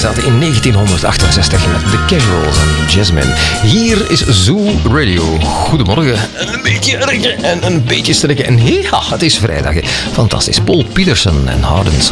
zaten in 1968 met The Casuals en Jasmine. Hier is Zoo Radio. Goedemorgen. Een beetje rekken en een beetje strekken. En ja, het is vrijdag. Fantastisch. Paul Peterson en Hard and Soft.